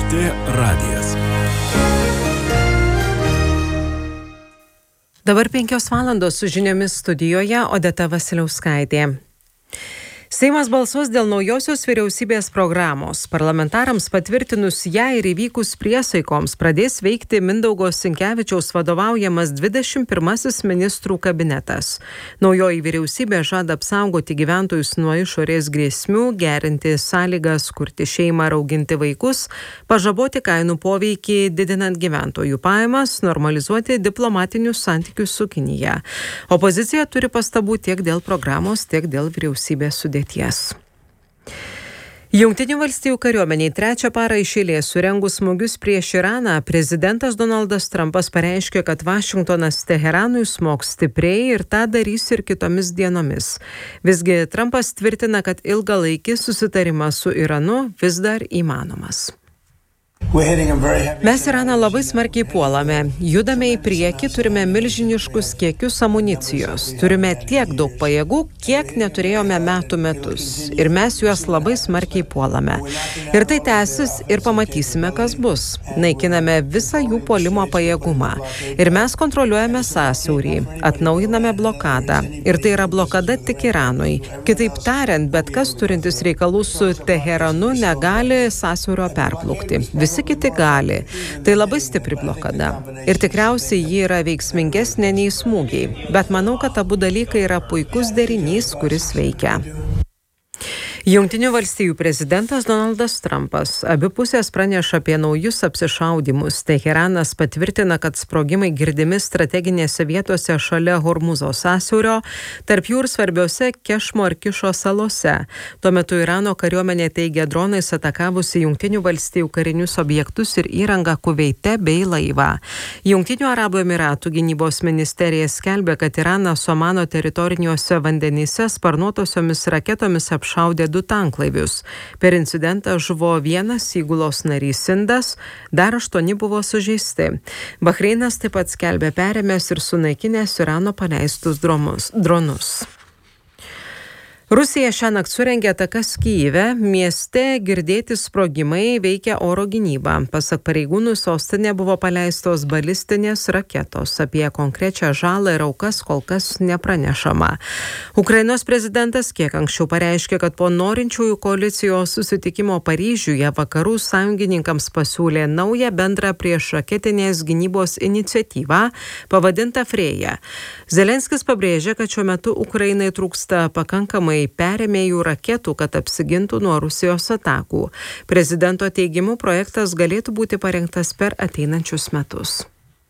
LRT radijas. Dabar 5 valandos su žiniomis studijoje Odeta Vasiliauskaitė. Seimas balsuos dėl naujosios vyriausybės programos. Parlamentarams patvirtinus ją ir įvykus priesaikoms pradės veikti Mindaugo Sinkevičiaus vadovaujamas 21 ministrų kabinetas. Naujoji vyriausybė žada apsaugoti gyventojus nuo išorės grėsmių, gerinti sąlygas kurti šeimą ir auginti vaikus, pažaboti kainų poveikį didinant gyventojų pajamas, normalizuoti diplomatinius santykius su Kinija. Opozicija turi pastabų tiek dėl programos, tiek dėl vyriausybės sudėties. Jungtinių valstijų kariuomeniai 3 parą iš eilės surengus smūgius prieš Iraną, prezidentas Donaldas Trumpas pareiškė, kad Vašingtonas Teheranui smogs stipriai ir tą darys ir kitomis dienomis. Visgi Trumpas tvirtina, kad ilgalaikis susitarimas su Iranu vis dar įmanomas. Mes Iraną labai smarkiai puolame, judame į priekį, turime milžiniškus kiekius amunicijos, turime tiek daug pajėgų, kiek neturėjome metus ir mes juos labai smarkiai puolame. Ir tai tęsis ir pamatysime, kas bus. Naikiname visą jų puolimo pajėgumą ir mes kontroliuojame sąsiaurį, atnaujiname blokadą ir tai yra blokada tik Iranui. Kitaip tariant, bet kas turintis reikalų su Teheranu negali sąsiaurio perplaukti. Visi kiti gali. Tai labai stipri blokada. Ir tikriausiai ji yra veiksmingesnė nei smūgiai. Bet manau, kad abu dalykai yra puikus derinys, kuris veikia. Jungtinių valstijų prezidentas Donaldas Trumpas. Abi pusės praneša apie naujus apsišaudymus. Teheranas patvirtina, kad sprogimai girdimi strateginėse vietose šalia Hormuzo sąsiaurio, tarp jų ir svarbiose Kešmo ir Kišo salose. Tuo metu Irano kariuomenė teigia dronais atakavusi Jungtinių valstijų karinius objektus ir įrangą Kuveite bei laivą. Jungtinių Arabų Emiratų gynybos ministerija skelbia, kad Iranas Omano teritoriniuose vandenyse sparnuotosiomis raketomis apšaudė 2 tanklaivius. Per incidentą žuvo 1 įgulos narys Sindas, dar 8 buvo sužeisti. Bahreinas taip pat skelbia perėmęs ir sunaikinęs Irano paleistus dronus. Rusija šiąnakt surengė atakas Kyjive, mieste girdėti sprogimai veikia oro gynybą. Pasak pareigūnų, sostinė buvo paleistos balistinės raketos. Apie konkrečią žalą ir aukas kol kas nepranešama. Ukrainos prezidentas kiek anksčiau pareiškė, kad po norinčiųjų koalicijos susitikimo Paryžiuje vakarų sąjungininkams pasiūlė naują bendrą priešraketinės gynybos iniciatyvą, pavadintą Freja. Zelenskis pabrėžė, kad šiuo metu Ukrainai trūksta pakankamai perėmėjų raketų, kad apsigintų nuo Rusijos atakų. Prezidento teigimu projektas galėtų būti parengtas per ateinančius metus.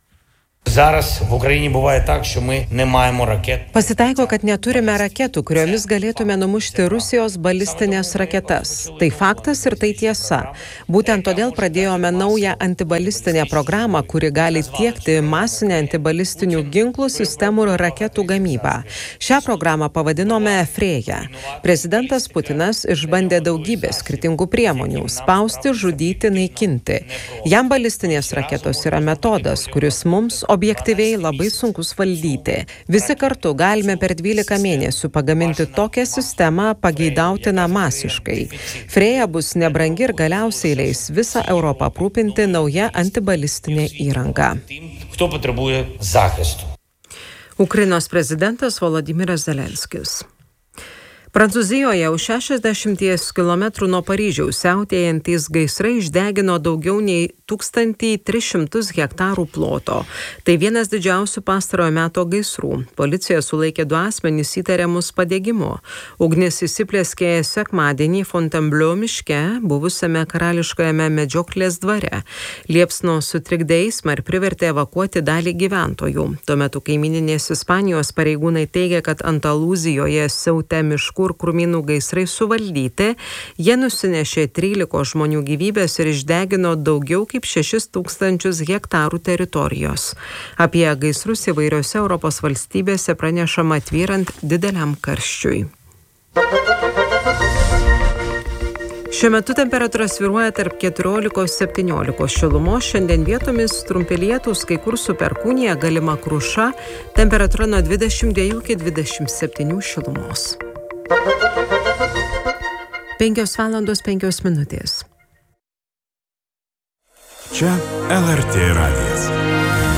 Зараз в Україні буває так, що ми не маємо ракет. Pasitaiko, kad neturime raketų, kuriomis galėtume numušti Rusijos balistinės raketas. Tai faktas ir tai tiesa. Būtent todėl pradėjome naują antibalistinę programą, kuri gali tiekti masinę antibalistinių ginklų, sistemų ir raketų gamybą. Šią programą pavadinome Freja. Prezidentas Putinas išbandė daugybę skirtingų priemonių – spausti, žudyti, naikinti. Jam balistinės raketos yra metodas, kuris mums objektyviai labai sunkus valdyti. Visi kartu galime per 12 mėnesių pagaminti tokią sistemą pageidautiną masiškai. Freja bus nebrangi ir galiausiai leis visą Europą aprūpinti nauja antibalistinė įranga. Ukrainos prezidentas Volodymyras Zelenskis. Prancūzijoje už 60 km nuo Paryžiaus siautėjantys gaisrai išdegino daugiau nei 1300 hektarų ploto. Tai vienas didžiausių pastarojo meto gaisrų. Policija sulaikė 2 asmenys įtariamus padegimu. Ugnis įsiplėskė sekmadienį Fontainebleau miške, buvusiame karališkajame medžioklės dvare. Liepsnos sutrikdė eismą ir privertė evakuoti dalį gyventojų. Tuo metu kaimyninės Ispanijos pareigūnai teigia, kad Andalūzijoje siautė miškų ir krūmynų gaisrai suvaldyti. Jie nusinešė 13 žmonių gyvybės ir išdegino daugiau kaip 6000 hektarų teritorijos. Apie gaisrus įvairiose Europos valstybėse pranešama tvyrant dideliam karščiui. Šiuo metu temperatūra svyruoja tarp 14–17 šilumos, šiandien vietomis trumpi lietūs, kai kur su perkūnija, galima kruša, temperatūra nuo 22 iki 27 šilumos. 5:05 min. Čia LRT radijas.